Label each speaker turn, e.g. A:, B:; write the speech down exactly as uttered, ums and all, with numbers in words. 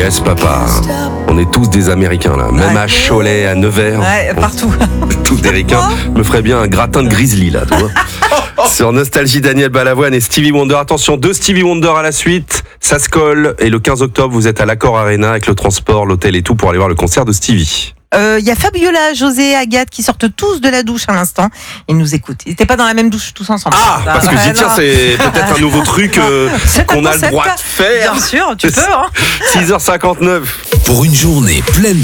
A: Yes, papa. On est tous des Américains, là. Même
B: Ouais.
A: à Cholet, à Nevers.
B: Ouais, partout.
A: Tous des ricains. Me ferait bien un gratin de grizzly, là, tu vois. Sur Nostalgie, Daniel Balavoine et Stevie Wonder. Attention, deux Stevie Wonder à la suite. Ça se colle. Et le quinze octobre, vous êtes à l'Accor Arena avec le transport, l'hôtel et tout pour aller voir le concert de Stevie.
B: Il euh, y a Fabiola, José, Agathe qui sortent tous de la douche à l'instant. Ils nous écoutent. Ils n'étaient pas dans la même douche tous ensemble.
A: Ah, parce que je dis,
B: Ouais,
A: tiens,
B: non.
A: c'est peut-être un nouveau truc euh,
B: C'est
A: qu'on
B: un
A: a le
B: concept.
A: droit de faire.
B: Bien sûr, tu peux. Hein.
A: six heures cinquante-neuf.
C: Pour une journée pleine